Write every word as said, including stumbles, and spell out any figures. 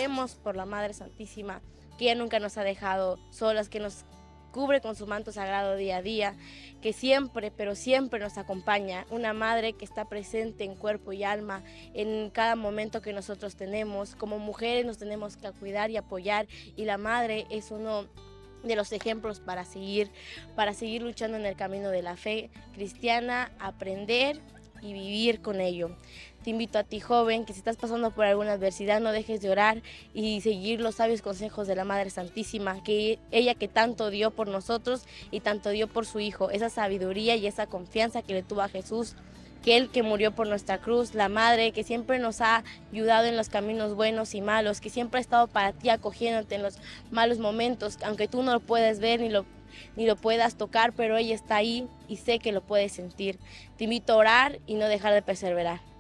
oremos por la Madre Santísima, que ella nunca nos ha dejado solas, que nos cubre con su manto sagrado día a día, que siempre, pero siempre nos acompaña. Una madre que está presente en cuerpo y alma en cada momento que nosotros tenemos. Como mujeres nos tenemos que cuidar y apoyar, y la madre es uno de los ejemplos para seguir, para seguir luchando en el camino de la fe cristiana, aprender y vivir con ello. Te invito a ti, joven, que si estás pasando por alguna adversidad, no dejes de orar y seguir los sabios consejos de la Madre Santísima, que ella que tanto dio por nosotros y tanto dio por su Hijo, esa sabiduría y esa confianza que le tuvo a Jesús, que Él que murió por nuestra cruz, la Madre que siempre nos ha ayudado en los caminos buenos y malos, que siempre ha estado para ti acogiéndote en los malos momentos, aunque tú no lo puedes ver ni lo ni lo puedas tocar, pero ella está ahí y sé que lo puedes sentir. Te invito a orar y no dejar de perseverar.